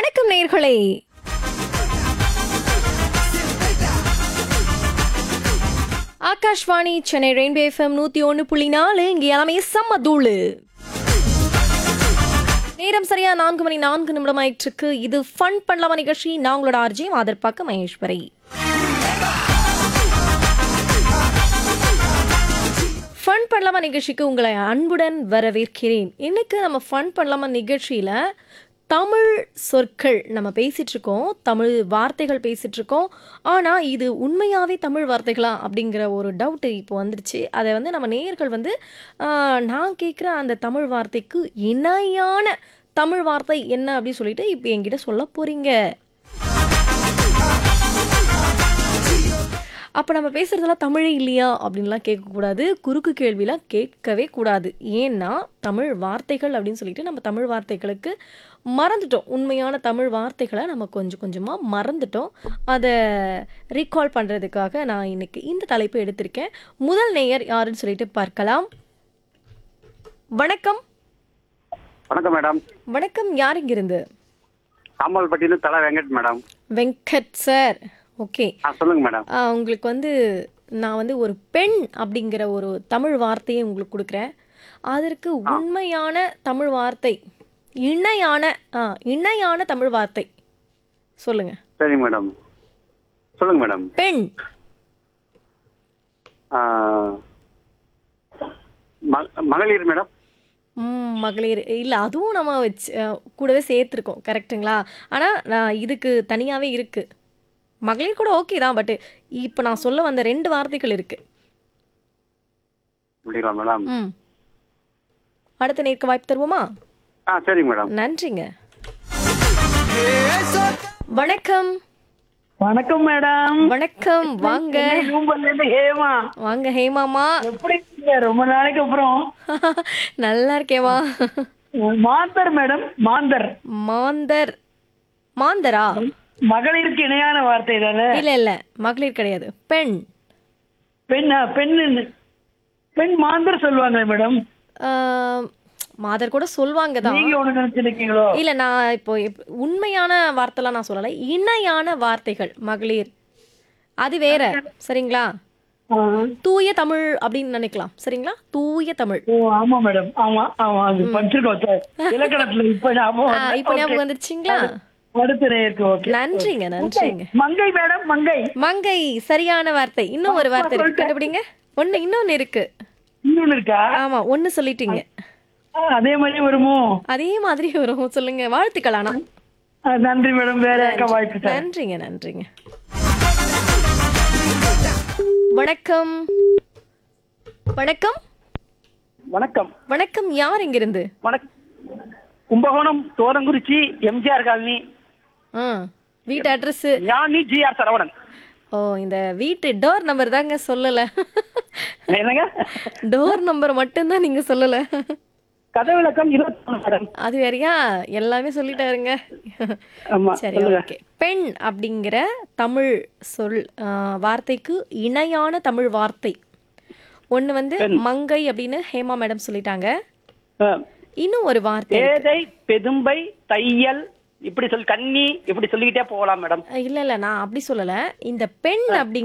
வணக்கம் நேயர்களே. Akashvani Chennai rainbow FM 101.4 இங்க எல்லாமே செம்ம தூளு. நேரம் சரியா 4 மணி 4 நிமிடம் ஆயிட்டு இருக்கு. இது ஃபன் பண்ணலாமா நிகழ்ச்சி. நான் உங்களோட ஆர்ஜே மாதர்பாக்க மகேஸ்வரி. ஃபன் பண்ணலாமா நிகழ்ச்சிக்கு உங்களை அன்புடன் வரவேற்கிறேன். இன்னைக்கு நம்ம ஃபன் பண்ணலாமா நிகழ்ச்சியில் தமிழ் சொற்கள் நம்ம பேசிகிட்டு இருக்கோம், தமிழ் வார்த்தைகள் பேசிகிட்டு இருக்கோம். ஆனால் இது உண்மையாகவே தமிழ் வார்த்தைகளா அப்படிங்கிற ஒரு டவுட்டு இப்போ வந்துருச்சு. அதை வந்து நம்ம நேயர்கள் வந்து நான் கேட்குற அந்த தமிழ் வார்த்தைக்கு இணையான தமிழ் வார்த்தை என்ன அப்படின்னு சொல்லிட்டு இப்போ என்கிட்ட சொல்ல போகிறீங்க. அப்போ நம்ம பேசுகிறதெல்லாம் தமிழே இல்லையா அப்படின்லாம் கேட்கக்கூடாது. குறுக்கு கேள்விலாம் கேட்கவே கூடாது. ஏன்னா தமிழ் வார்த்தைகள் அப்படின்னு சொல்லிட்டு நம்ம தமிழ் வார்த்தைகளுக்கு மறந்துட்டோம். உண்மையான தமிழ் வார்த்தைகளை நம்ம கொஞ்சம் கொஞ்சமாக மறந்துட்டோம். அதை ரீகால் பண்ணுறதுக்காக நான் இன்னைக்கு இந்த தலைப்பை எடுத்திருக்கேன். முதல் நேயர் யாருன்னு சொல்லிட்டு பார்க்கலாம். வணக்கம். வணக்கம் மேடம். வணக்கம். யார் இங்கிருந்து? சாம்பல்பட்டியில தலை Venkat madam. Venkat sir. Okay. சொல்லுங்க மேடம். உங்களுக்கு வந்து நான் வந்து ஒரு பெண் அப்படிங்கிற ஒரு தமிழ் வார்த்தையை உங்களுக்கு கொடுக்குறேன். அதற்கு உண்மையான தமிழ் வார்த்தை, இணையான தமிழ் வார்த்தை சொல்லுங்க. சரி மேடம், சொல்லுங்க மேடம். பெண். மகளிர் மேடம். மகளிர் இல்லை, அதுவும் நம்ம வச்சு கூடவே சேர்த்துருக்கோம். கரெக்டுங்களா? ஆனால் நான் இதுக்கு தனியாகவே இருக்குது. மகளிர் கூட ஓகே தான். பட் இப்போ நான் சொல்ல வந்த 2 வார்த்தைகள் இருக்கு. அப்படிங்களா மேடம்? அடுத்த நேருக்கு வாய்ப்பு தருவோமா? சரிங்க மேடம். நன்றிங்க. வணக்கம். வணக்கம் மேடம். வணக்கம். வாங்க ஹேமா. வாங்க ஹேமாமா. எப்படி இருக்கீங்க? ரொம்ப நாளைக்கு அப்புறம். நல்லா இருக்கேவா? மாந்தர் மேடம். மாந்தர். மாந்தரா? மகளிருக்கு இணையான வார்த்தை தானே? இல்ல மகளிர் கிடையாது. பெண். பெண் மாந்தர் சொல்லுவாங்க மேடம். மாதர் கூட சொல்லுவாங்க தான். நீங்க ஒண்ணு நினைச்சிருக்கீங்களோ? இல்ல, நான் இப்போ உண்மையான வார்த்தைலாம் நான் சொல்லலை. இணையான வார்த்தைகள் மகளிர் அது வேற. சரிங்களா? தூய தமிழ் அப்படின்னு நினைக்கலாம். சரிங்களா? தூய தமிழ். ஓ ஆமா மேடம். ஆமா அது படிச்சிருக்கோம் சார் இலக்கணத்துல. இப்ப ஞாபகம் வந்துருச்சுங்களா? அடுத்த நேருக்கு. ஓகே, நன்றிங்க. மங்கை மேடம். மங்கை சரியான வார்த்தை. இன்னும் ஒரு வார்த்தை இருக்கு, கண்டுபிடிங்க. இன்னொன்னு இருக்கு. இன்னொன்னு இருக்கா? ஆமா, ஒன்னு சொல்லிட்டீங்க. அதே மாதிரி வருமோ? அதே மாதிரி வரும். சொல்லுங்க. வாழ்த்துக்கள். ஆனா நன்றி மேடம். வேற வாய்ப்பு. நன்றிங்க. வணக்கம். வணக்கம். யார் இங்கிருந்து? கும்பகோணம் தோரங்குறிச்சி எம்ஜிஆர் காலனி. வீட்டு அட்ரஸ்? ஞானி ஜிஆர் சரவணன். ஓ, இந்த வீட்டு டோர் நம்பர் தாங்க சொல்லல. என்னங்க? டோர் நம்பர் மட்டும்தான் நீங்க சொல்லல. கதை விளக்கம் 23 மேடம். அது வேறையா? எல்லாமே சொல்லிட்டாருங்க. சரி, ஓகே. பெண் அப்படிங்கிற தமிழ் சொல் வார்த்தைக்கு இணையான தமிழ் வார்த்தை ஒண்ணு வந்து மங்கை அப்படின்னு ஹேமா மேடம் சொல்லிட்டாங்க. இன்னும் ஒரு வார்த்தை ஏதை, பெதும்பை, தையல், இப்படி கன்னி, இப்படி சொல்லிக்கிட்டே போகலாம் மேடம். இல்ல நான் அப்படி சொல்லல. இந்த பெண் அப்படி